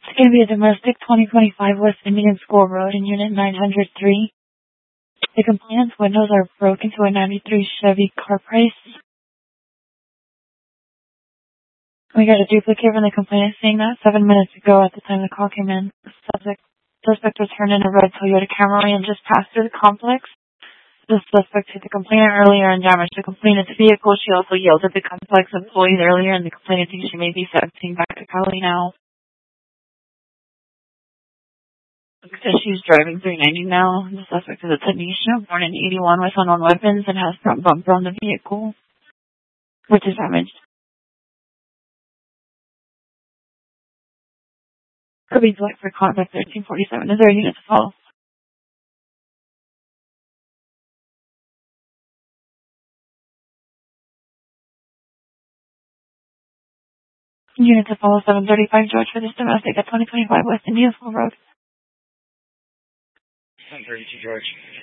It's going to be a domestic 2025 West Indian School Road in Unit 903. The complainant's windows are broken to a 93 Chevy car price. We got a duplicate from the complainant saying that 7 minutes ago at the time the call came in. The suspect was turned in a red Toyota Camry and just passed through the complex. The suspect hit the complainant earlier and damaged the complainant's vehicle. She also yelled at the complex employees earlier, and the complainant thinks she may be 17 back to Cali now. Because she's driving 390 now. The suspect is a Tanisha, born in 81 with unknown weapons and has front bumper on the vehicle, which is damaged. Could be select for contact 1347. Is there a unit to follow? Unit to follow 735 George for this domestic at 2025 West Indian School Road. 732 George.